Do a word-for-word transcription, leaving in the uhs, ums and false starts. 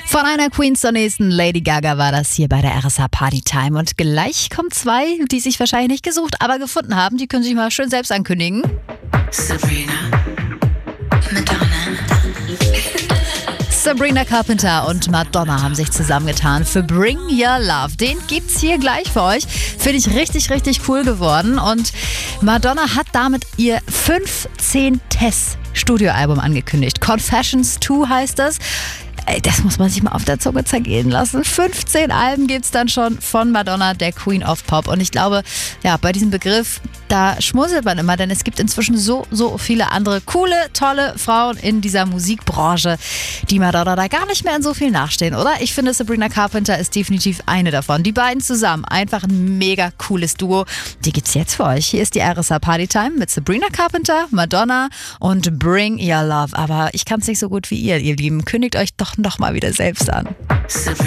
Von einer Queen zur nächsten, Lady Gaga war das hier bei der R S A Party Time. Und gleich kommen zwei, die sich wahrscheinlich nicht gesucht, aber gefunden haben. Die können sich mal schön selbst ankündigen. Sabrina, Madonna. Sabrina Carpenter und Madonna haben sich zusammengetan für Bring Your Love. Den gibt's hier gleich für euch. Finde ich richtig, richtig cool geworden. Und Madonna hat damit ihr fünfzehntes Studioalbum angekündigt. Confessions zwei heißt das. Ey, das muss man sich mal auf der Zunge zergehen lassen. fünfzehn Alben gibt's dann schon von Madonna, der Queen of Pop. Und ich glaube, ja, bei diesem Begriff, da schmunzelt man immer, denn es gibt inzwischen so, so viele andere coole, tolle Frauen in dieser Musikbranche, die Madonna da gar nicht mehr in so viel nachstehen, oder? Ich finde, Sabrina Carpenter ist definitiv eine davon. Die beiden zusammen, einfach ein mega cooles Duo. Die gibt's jetzt für euch. Hier ist die R S A Party Time mit Sabrina Carpenter, Madonna und Bring Your Love. Aber ich kann's nicht so gut wie ihr, ihr Lieben. Kündigt euch doch noch mal wieder selbst an. Sabrina.